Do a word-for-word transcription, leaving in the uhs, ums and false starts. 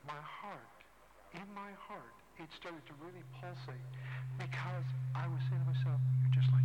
my heart, in my heart, it started to really pulsate because I was saying to myself, you're just like